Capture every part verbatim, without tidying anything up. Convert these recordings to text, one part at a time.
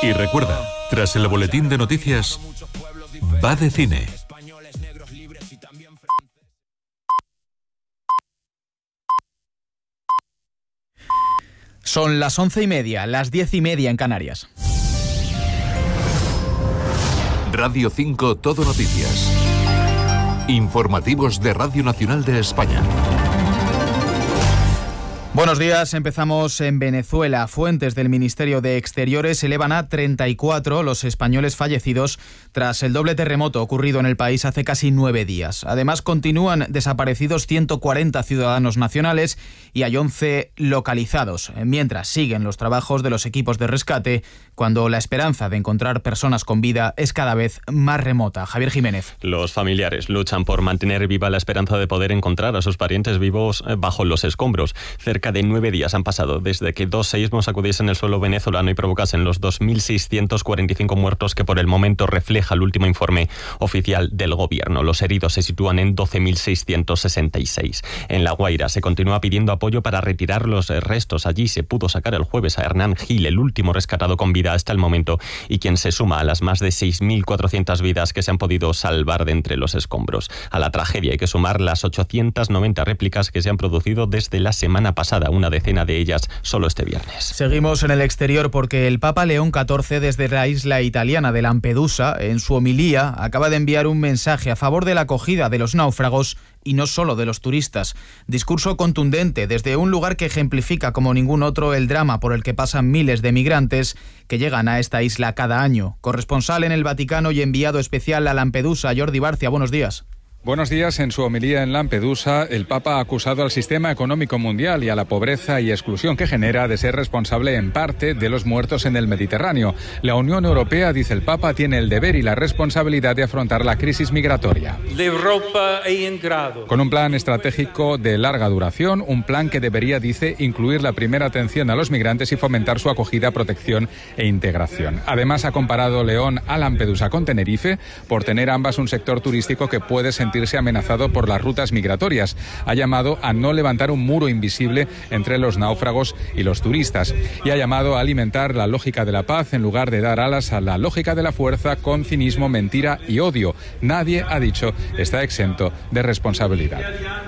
Y recuerda, tras el boletín de noticias, va de cine. Son las once y media, las diez y media en Canarias. Radio cinco Todo Noticias. Informativos de Radio Nacional de España. Buenos días, empezamos en Venezuela. Fuentes del Ministerio de Exteriores elevan a treinta y cuatro los españoles fallecidos tras el doble terremoto ocurrido en el país hace casi nueve días. Además, continúan desaparecidos ciento cuarenta ciudadanos nacionales y hay once localizados, mientras siguen los trabajos de los equipos de rescate cuando la esperanza de encontrar personas con vida es cada vez más remota. Javier Jiménez. Los familiares luchan por mantener viva la esperanza de poder encontrar a sus parientes vivos bajo los escombros. Cerca de nueve días han pasado desde que dos seísmos sacudiesen el suelo venezolano y provocasen los dos mil seiscientos cuarenta y cinco muertos que por el momento refleja el último informe oficial del gobierno. Los heridos se sitúan en doce mil seiscientos sesenta y seis. En La Guaira se continúa pidiendo apoyo para retirar los restos. Allí se pudo sacar el jueves a Hernán Gil, el último rescatado con vida hasta el momento y quien se suma a las más de seis mil cuatrocientas vidas que se han podido salvar de entre los escombros. A la tragedia hay que sumar las ochocientas noventa réplicas que se han producido desde la semana pasada, una decena de ellas solo este viernes. Seguimos en el exterior porque el Papa León catorce, desde la isla italiana de Lampedusa, en su homilía, acaba de enviar un mensaje a favor de la acogida de los náufragos y no solo de los turistas. Discurso contundente desde un lugar que ejemplifica como ningún otro el drama por el que pasan miles de migrantes que llegan a esta isla cada año. Corresponsal en el Vaticano y enviado especial a Lampedusa, Jordi Barcia, buenos días. Buenos días. En su homilía en Lampedusa, el Papa ha acusado al sistema económico mundial y a la pobreza y exclusión que genera de ser responsable en parte de los muertos en el Mediterráneo. La Unión Europea, dice el Papa, tiene el deber y la responsabilidad de afrontar la crisis migratoria. Con un plan estratégico de larga duración, un plan que debería, dice, incluir la primera atención a los migrantes y fomentar su acogida, protección e integración. Además, ha comparado León a Lampedusa con Tenerife por tener ambas un sector turístico que puede sentir amenazado por las rutas migratorias. Ha llamado a no levantar un muro invisible entre los náufragos y los turistas y ha llamado a alimentar la lógica de la paz en lugar de dar alas a la lógica de la fuerza con cinismo, mentira y odio. Nadie, ha dicho, está exento de responsabilidad.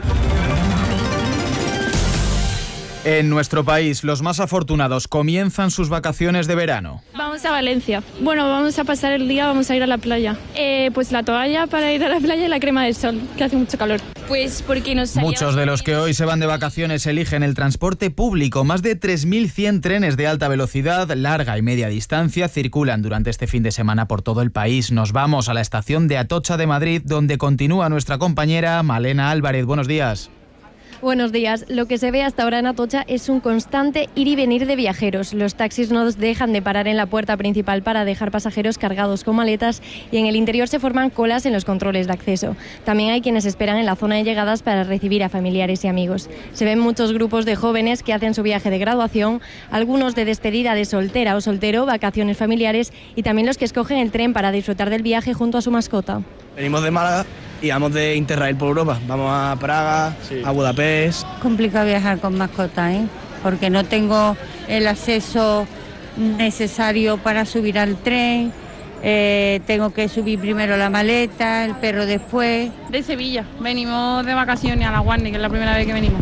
En nuestro país, los más afortunados comienzan sus vacaciones de verano. Vamos a Valencia. Bueno, vamos a pasar el día, vamos a ir a la playa. Eh, pues la toalla para ir a la playa y la crema del sol, que hace mucho calor. Pues porque nos Muchos de los que hoy se van de vacaciones eligen el transporte público. Más de tres mil cien trenes de alta velocidad, larga y media distancia circulan durante este fin de semana por todo el país. Nos vamos a la estación de Atocha de Madrid, donde continúa nuestra compañera Malena Álvarez. Buenos días. Buenos días. Lo que se ve hasta ahora en Atocha es un constante ir y venir de viajeros. Los taxis no dejan de parar en la puerta principal para dejar pasajeros cargados con maletas y en el interior se forman colas en los controles de acceso. También hay quienes esperan en la zona de llegadas para recibir a familiares y amigos. Se ven muchos grupos de jóvenes que hacen su viaje de graduación, algunos de despedida de soltera o soltero, vacaciones familiares y también los que escogen el tren para disfrutar del viaje junto a su mascota. Venimos de Málaga y vamos de Interrail por Europa. Vamos a Praga, sí. a Budapest. Complicado viajar con mascota, ¿eh? Porque no tengo el acceso necesario para subir al tren. Eh, tengo que subir primero la maleta, el perro después. De Sevilla. Venimos de vacaciones a La Guardia, que es la primera vez que venimos.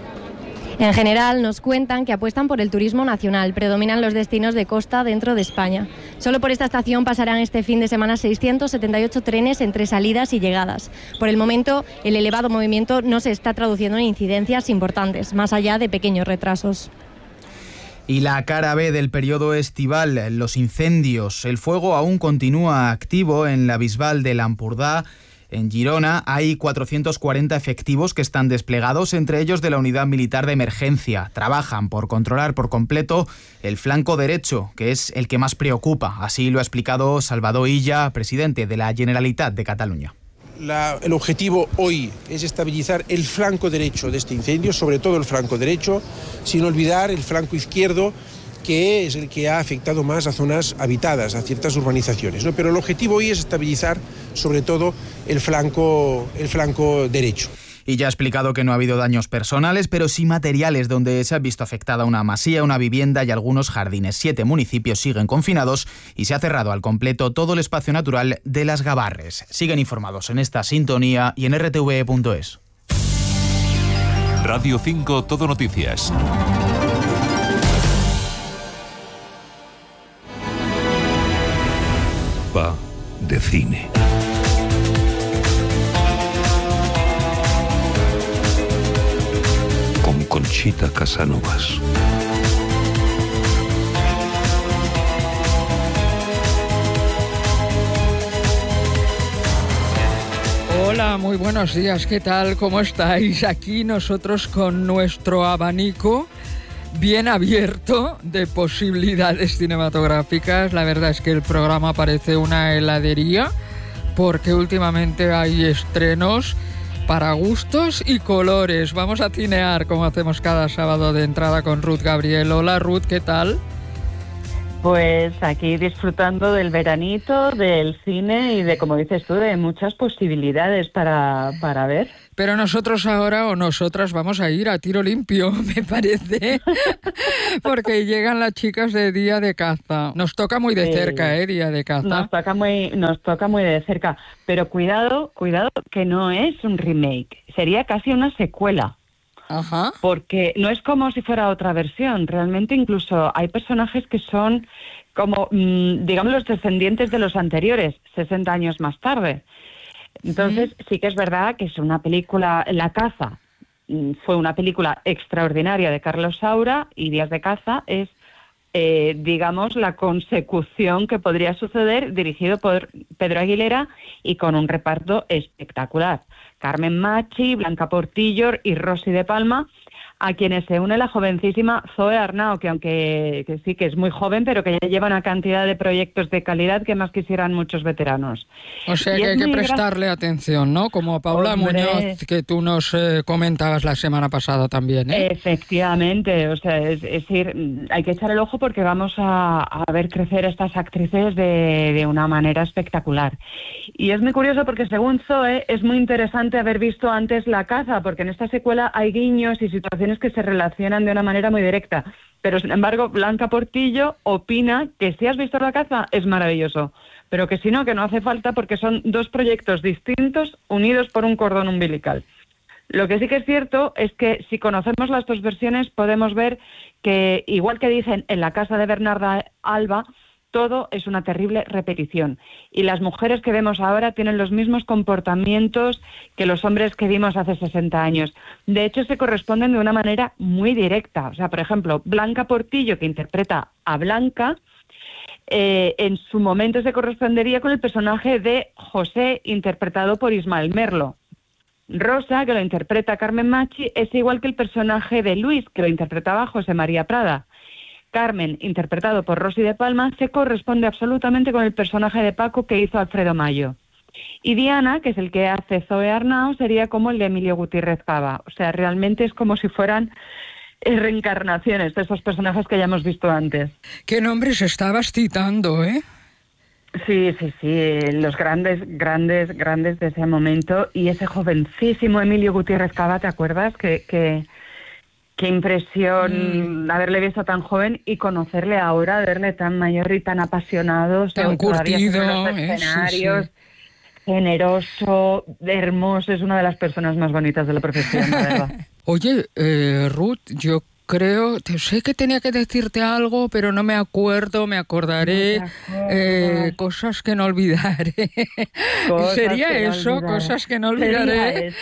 En general, nos cuentan que apuestan por el turismo nacional. Predominan los destinos de costa dentro de España. Solo por esta estación pasarán este fin de semana seiscientos setenta y ocho trenes entre salidas y llegadas. Por el momento, el elevado movimiento no se está traduciendo en incidencias importantes, más allá de pequeños retrasos. Y la cara B del periodo estival, los incendios. El fuego aún continúa activo en la Bisbal de Lampurdá. En Girona hay cuatrocientos cuarenta efectivos que están desplegados, entre ellos de la Unidad Militar de Emergencia. Trabajan por controlar por completo el flanco derecho, que es el que más preocupa. Así lo ha explicado Salvador Illa, presidente de la Generalitat de Cataluña. La, el objetivo hoy es estabilizar el flanco derecho de este incendio, sobre todo el flanco derecho, sin olvidar el flanco izquierdo, que es el que ha afectado más a zonas habitadas, a ciertas urbanizaciones, ¿no? Pero el objetivo hoy es estabilizar sobre todo el flanco, el flanco derecho. y ya ha explicado que no ha habido daños personales, pero sí materiales donde se ha visto afectada una masía, una vivienda y algunos jardines. Siete municipios siguen confinados y se ha cerrado al completo todo el espacio natural de Las Gavarres. Siguen informados en esta sintonía y en r t v e punto es. Radio cinco Todo Noticias. Va de cine. Con Conchita Casanovas. Hola, muy buenos días, ¿qué tal? ¿Cómo estáis? Aquí nosotros con nuestro abanico bien abierto de posibilidades cinematográficas. La verdad es que el programa parece una heladería porque últimamente hay estrenos para gustos y colores. Vamos a cinear como hacemos cada sábado de entrada con Ruth Gabriel. Hola Ruth, ¿qué tal? Pues aquí disfrutando del veranito, del cine y de, como dices tú, de muchas posibilidades para, para ver. Pero nosotros ahora o nosotras vamos a ir a tiro limpio, me parece, porque llegan las chicas de Día de Caza. Nos toca muy de cerca, ¿eh? Día de Caza. Nos toca muy, nos toca muy de cerca, pero cuidado, cuidado que no es un remake, sería casi una secuela. Ajá. Porque no es como si fuera otra versión, realmente incluso hay personajes que son como, mmm, digamos, los descendientes de los anteriores, sesenta años más tarde. Entonces sí. sí que es verdad que es una película, La Caza fue una película extraordinaria de Carlos Saura y Días de Caza es, eh, digamos, la consecución que podría suceder, dirigido por Pedro Aguilera y con un reparto espectacular. Carmen Machi, Blanca Portillo y Rosy de Palma, a quienes se une la jovencísima Zoe Arnao, que aunque que sí que es muy joven, pero que ya lleva una cantidad de proyectos de calidad que más quisieran muchos veteranos. O sea y que hay que prestarle gra... atención, ¿no? Como a Paula Hombre... Muñoz, que tú nos eh, comentabas la semana pasada también, ¿eh? Efectivamente, o sea, es, es decir, hay que echar el ojo porque vamos a, a ver crecer a estas actrices de, de una manera espectacular. Y es muy curioso porque según Zoe es muy interesante haber visto antes La Caza, porque en esta secuela hay guiños y situaciones que se relacionan de una manera muy directa, pero sin embargo Blanca Portillo opina que si has visto La Caza es maravilloso, pero que si no, que no hace falta porque son dos proyectos distintos unidos por un cordón umbilical. Lo que sí que es cierto es que si conocemos las dos versiones podemos ver que, igual que dicen en La casa de Bernarda Alba, todo es una terrible repetición. Y las mujeres que vemos ahora tienen los mismos comportamientos que los hombres que vimos hace sesenta años. De hecho, se corresponden de una manera muy directa. O sea, por ejemplo, Blanca Portillo, que interpreta a Blanca, eh, en su momento se correspondería con el personaje de José, interpretado por Ismael Merlo. Rosa, que lo interpreta Carmen Machi, es igual que el personaje de Luis, que lo interpretaba José María Prada. Carmen, interpretado por Rosy de Palma, se corresponde absolutamente con el personaje de Paco que hizo Alfredo Mayo. Y Diana, que es el que hace Zoe Arnao, sería como el de Emilio Gutiérrez Cava. O sea, realmente es como si fueran reencarnaciones de esos personajes que ya hemos visto antes. ¿Qué nombres estabas citando, eh? Sí, sí, sí, los grandes, grandes, grandes de ese momento. Y ese jovencísimo Emilio Gutiérrez Cava, ¿te acuerdas? Que... que Qué impresión mm. haberle visto tan joven y conocerle ahora, verle tan mayor y tan apasionado, tan curtido, en los escenarios, eh, sí, sí. generoso, hermoso, es una de las personas más bonitas de la profesión, la verdad. Oye, eh, Ruth, yo creo, te, sé que tenía que decirte algo, pero no me acuerdo, me acordaré, no eh, cosas que no olvidaré. Cosas ¿Sería que eso? No olvidaré. Cosas que no olvidaré.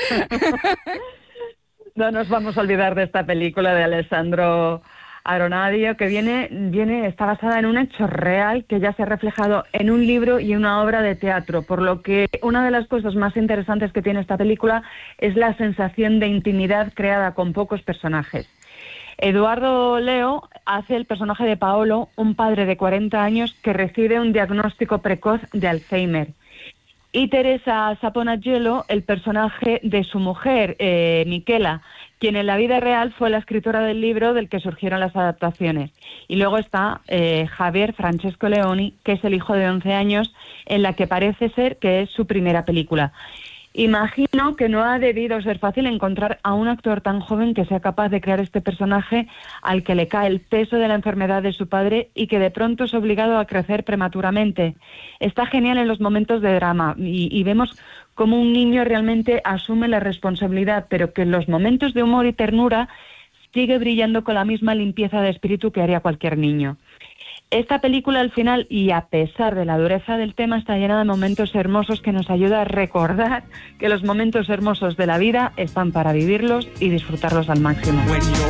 No nos vamos a olvidar de esta película de Alessandro Aronadio, que viene, viene, está basada en un hecho real que ya se ha reflejado en un libro y en una obra de teatro, por lo que una de las cosas más interesantes que tiene esta película es la sensación de intimidad creada con pocos personajes. Eduardo Leo hace el personaje de Paolo, un padre de cuarenta años que recibe un diagnóstico precoz de Alzheimer. Y Teresa Saponagelo, el personaje de su mujer, eh, Michela, quien en la vida real fue la escritora del libro del que surgieron las adaptaciones. Y luego está eh, Javier Francesco Leoni, que es el hijo de once años, en la que parece ser que es su primera película. Imagino que no ha debido ser fácil encontrar a un actor tan joven que sea capaz de crear este personaje al que le cae el peso de la enfermedad de su padre y que de pronto es obligado a crecer prematuramente. Está genial en los momentos de drama y, y vemos cómo un niño realmente asume la responsabilidad, pero que en los momentos de humor y ternura sigue brillando con la misma limpieza de espíritu que haría cualquier niño. Esta película al final, y a pesar de la dureza del tema, está llena de momentos hermosos que nos ayuda a recordar que los momentos hermosos de la vida están para vivirlos y disfrutarlos al máximo.